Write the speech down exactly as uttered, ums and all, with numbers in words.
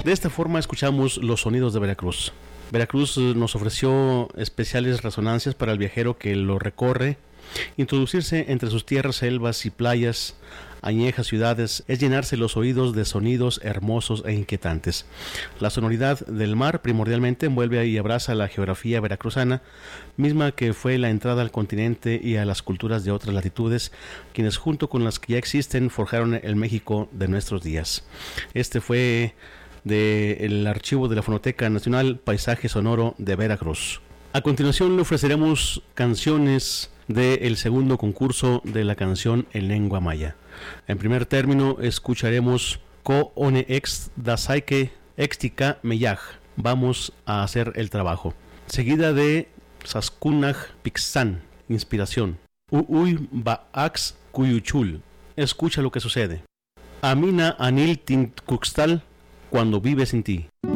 De esta forma escuchamos los sonidos de Veracruz. Veracruz nos ofreció especiales resonancias para el viajero que lo recorre. Introducirse entre sus tierras, selvas y playas, añejas ciudades, es llenarse los oídos de sonidos hermosos e inquietantes. La sonoridad del mar primordialmente envuelve y abraza la geografía veracruzana, misma que fue la entrada al continente y a las culturas de otras latitudes, quienes junto con las que ya existen forjaron el México de nuestros días. Este fue del archivo de la Fonoteca Nacional Paisaje Sonoro de Veracruz. A continuación le ofreceremos canciones del segundo concurso de la canción en lengua maya. En primer término escucharemos Ko One Ex Dasaike Extica Meyaj. Vamos a hacer el trabajo. Seguida de Saskunaj Pixan, inspiración. Uy Baax Kuyuchul. Escucha lo que sucede. Amina Anil Tintkuxtal, cuando vive sin ti.